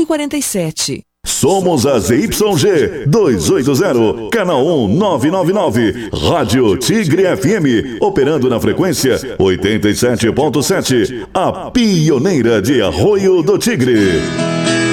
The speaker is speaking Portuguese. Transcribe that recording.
2047. Somos a ZYG 280, canal 1999, Rádio Tigre FM, operando na frequência 87.7, a pioneira de Arroio do Tigre.